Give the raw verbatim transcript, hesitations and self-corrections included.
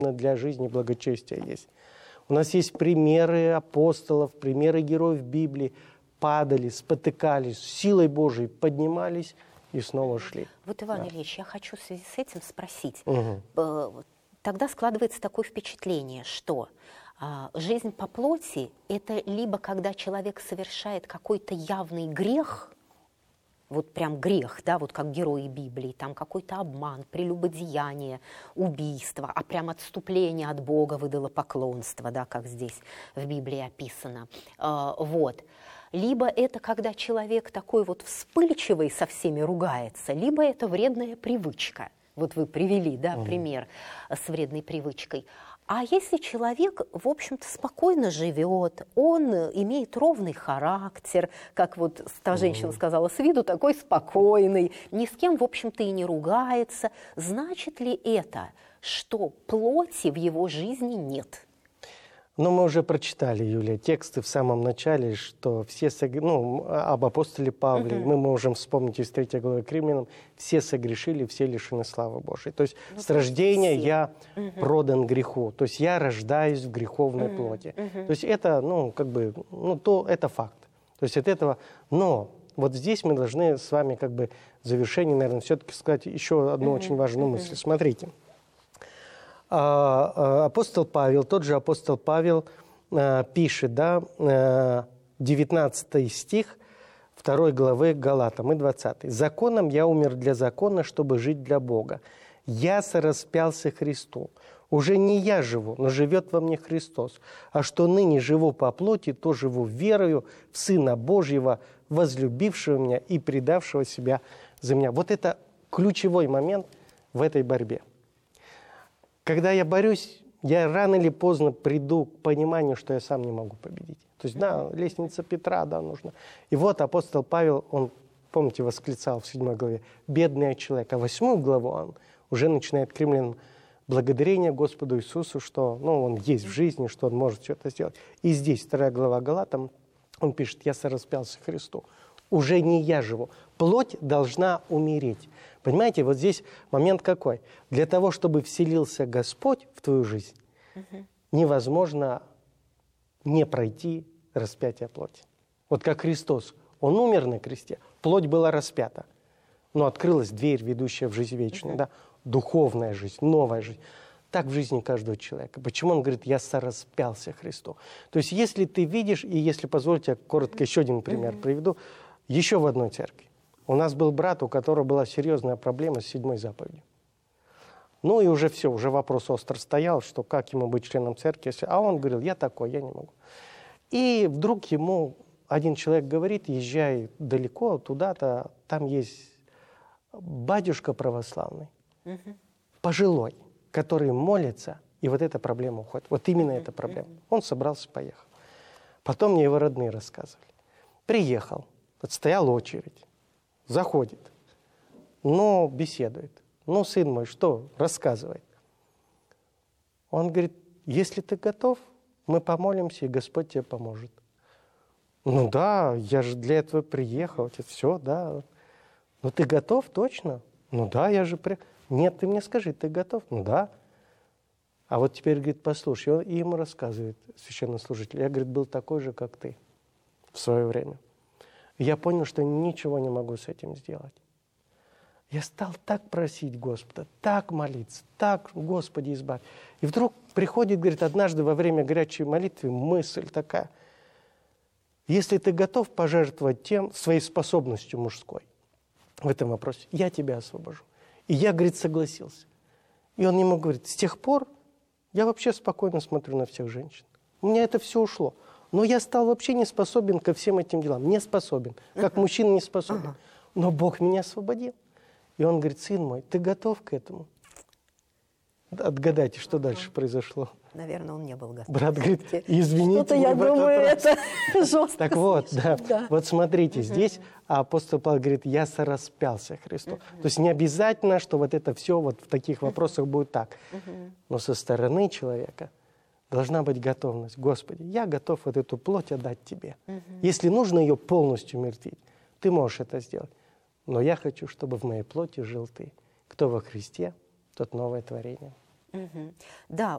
для жизни благочестия есть. У нас есть примеры апостолов, примеры героев Библии. Падали, спотыкались, силой Божией поднимались и снова шли. Вот, Иван да. Ильич, я хочу в связи с этим спросить. Угу. Тогда складывается такое впечатление, что а, жизнь по плоти – это либо когда человек совершает какой-то явный грех, вот прям грех, да, вот как герои Библии, там какой-то обман, прелюбодеяние, убийство, а прям отступление от Бога, идолопоклонство, да, как здесь в Библии описано. А, вот. Либо это когда человек такой вот вспыльчивый, со всеми ругается, либо это вредная привычка. Вот вы привели, да, mm-hmm. пример с вредной привычкой. А если человек, в общем-то, спокойно живет, он имеет ровный характер, как вот та женщина mm-hmm. сказала, с виду такой спокойный, ни с кем, в общем-то, и не ругается, значит ли это, что плоти в его жизни нет? Ну, мы уже прочитали, Юлия, тексты в самом начале, что все, ну, об апостоле Павле, uh-huh. мы можем вспомнить из третьей главы к Римлянам, все согрешили, все лишены славы Божией. То есть ну, с рождения все. я uh-huh. продан греху, то есть я рождаюсь в греховной uh-huh. плоти. Uh-huh. То есть это, ну, как бы, ну, то, это факт. То есть от этого, но вот здесь мы должны с вами, как бы, в завершении, наверное, все-таки сказать еще одну uh-huh. очень важную uh-huh. мысль. Смотрите. Апостол Павел, тот же апостол Павел пишет, да, девятнадцатый стих второй главы Галатам и двадцатый. «Законом я умер для закона, чтобы жить для Бога. Я сораспялся Христу. Уже не я живу, но живет во мне Христос. А что ныне живу по плоти, то живу верою в Сына Божьего, возлюбившего меня и предавшего себя за меня». Вот это ключевой момент в этой борьбе. Когда я борюсь, я рано или поздно приду к пониманию, что я сам не могу победить. То есть, да, лестница Петра, да, нужно. И вот апостол Павел, он, помните, восклицал в седьмой главе, «Бедный человек». А восьмую главу он уже начинает к римлянам благодарение Господу Иисусу, что, ну, он есть в жизни, что он может все это сделать. И здесь, вторая глава Галатам, он пишет, «Я сораспялся Христу». Уже не я живу. Плоть должна умереть. Понимаете, вот здесь момент какой? Для того, чтобы вселился Господь в твою жизнь, угу. невозможно не пройти распятие плоти. Вот как Христос, Он умер на кресте, плоть была распята, но открылась дверь, ведущая в жизнь вечную, угу. да? Духовная жизнь, новая жизнь. Так в жизни каждого человека. Почему он говорит, я сораспялся Христу? То есть если ты видишь, и если позвольте, я коротко еще один пример угу. приведу, еще в одной церкви. У нас был брат, у которого была серьезная проблема с седьмой заповедью. Ну и уже все, уже вопрос остро стоял, что как ему быть членом церкви. А он говорил, я такой, я не могу. И вдруг ему один человек говорит, езжай далеко, туда-то, там есть батюшка православный, угу. пожилой, который молится, и вот эта проблема уходит. Вот именно эта проблема. Он собрался, поехал. Потом мне его родные рассказывали. Приехал, отстоял очередь. Заходит, но беседует. Ну, сын мой, что рассказывает? Он говорит, если ты готов, мы помолимся, и Господь тебе поможет. Ну да, я же для этого приехал, это все, да. Ну ты готов, точно? Ну да, я же приехал. Нет, ты мне скажи, ты готов? Ну да. А вот теперь, говорит, послушай, и ему рассказывает священнослужитель. Я, говорит, был такой же, как ты в свое время. Я понял, что ничего не могу с этим сделать. Я стал так просить Господа, так молиться, так, Господи, избавь. И вдруг приходит, говорит, однажды во время горячей молитвы мысль такая. Если ты готов пожертвовать тем, своей способностью мужской в этом вопросе, я тебя освобожу. И я, говорит, согласился. И он ему говорит, с тех пор я вообще спокойно смотрю на всех женщин. У меня это все ушло. Но я стал вообще не способен ко всем этим делам. Не способен. Как uh-huh. мужчина не способен. Uh-huh. Но Бог меня освободил. И он говорит, сын мой, ты готов к этому? Отгадайте, что uh-huh. дальше произошло. Наверное, он не был готов. Брат говорит, извините. Что-то, я думаю, это жестко. Так вот, да. да. Вот смотрите, uh-huh. здесь апостол Павел говорит, я сораспялся Христу. Uh-huh. То есть не обязательно, что вот это все вот в таких вопросах uh-huh. будет так. Uh-huh. Но со стороны человека должна быть готовность. Господи, я готов вот эту плоть отдать Тебе. Угу. Если нужно ее полностью умертвить, Ты можешь это сделать. Но я хочу, чтобы в моей плоти жил Ты. Кто во Христе, тот новое творение. Угу. Да,